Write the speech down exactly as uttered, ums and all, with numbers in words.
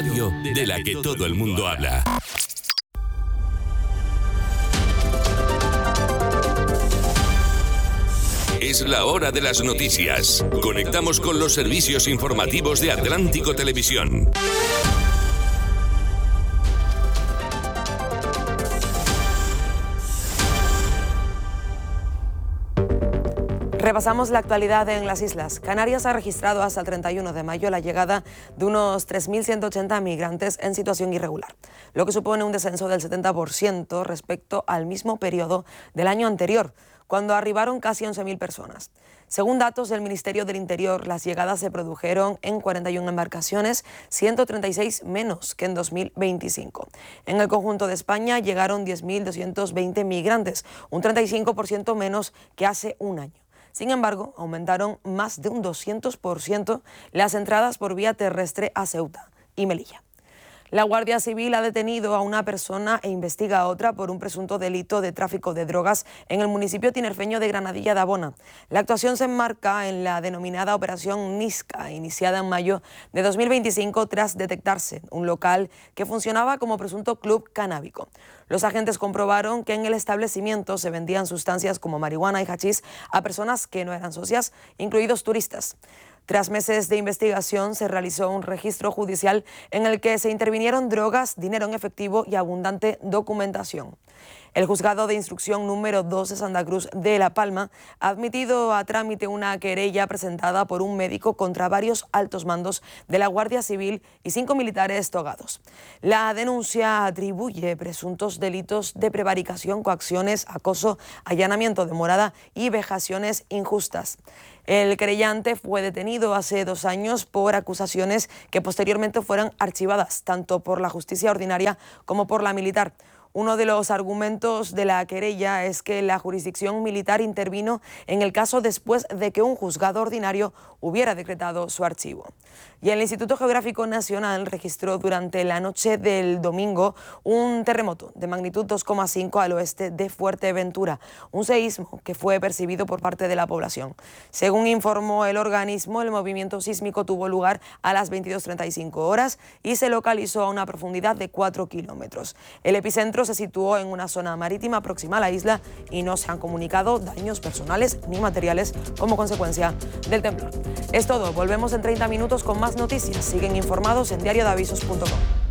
radio de la que todo el mundo habla. Es la hora de las noticias. Conectamos con los servicios informativos de Atlántico Televisión. Repasamos la actualidad en las islas. Canarias ha registrado hasta el treinta y uno de mayo la llegada de unos tres mil ciento ochenta migrantes en situación irregular, lo que supone un descenso del setenta por ciento respecto al mismo periodo del año anterior, cuando arribaron casi once mil personas. Según datos del Ministerio del Interior, las llegadas se produjeron en cuarenta y una embarcaciones, ciento treinta y seis menos que en dos mil veinticinco. En el conjunto de España llegaron diez mil doscientos veinte migrantes, un treinta y cinco por ciento menos que hace un año. Sin embargo, aumentaron más de un doscientos por ciento las entradas por vía terrestre a Ceuta y Melilla. La Guardia Civil ha detenido a una persona e investiga a otra por un presunto delito de tráfico de drogas en el municipio tinerfeño de Granadilla de Abona. La actuación se enmarca en la denominada Operación Nisca, iniciada en mayo de dos mil veinticinco tras detectarse un local que funcionaba como presunto club canábico. Los agentes comprobaron que en el establecimiento se vendían sustancias como marihuana y hachís a personas que no eran socias, incluidos turistas. Tras meses de investigación, se realizó un registro judicial en el que se intervinieron drogas, dinero en efectivo y abundante documentación. El juzgado de instrucción número dos de Santa Cruz de La Palma ha admitido a trámite una querella presentada por un médico contra varios altos mandos de la Guardia Civil y cinco militares togados. La denuncia atribuye presuntos delitos de prevaricación, coacciones, acoso, allanamiento de morada y vejaciones injustas. El querellante fue detenido hace dos años por acusaciones que posteriormente fueron archivadas tanto por la justicia ordinaria como por la militar. Uno de los argumentos de la querella es que la jurisdicción militar intervino en el caso después de que un juzgado ordinario hubiera decretado su archivo. Y el Instituto Geográfico Nacional registró durante la noche del domingo un terremoto de magnitud dos coma cinco al oeste de Fuerteventura, un seísmo que fue percibido por parte de la población. Según informó el organismo, el movimiento sísmico tuvo lugar a las veintidós treinta y cinco horas y se localizó a una profundidad de cuatro kilómetros. El epicentro se situó en una zona marítima próxima a la isla y no se han comunicado daños personales ni materiales como consecuencia del temblor. Es todo, volvemos en treinta minutos con más noticias. Siguen informados en diario de avisos punto com.